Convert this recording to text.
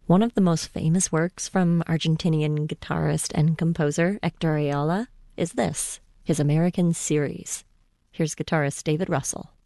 One of the most famous works from Argentinian guitarist and composer Hector Ayala is this, his American Series. Here's guitarist David Russell.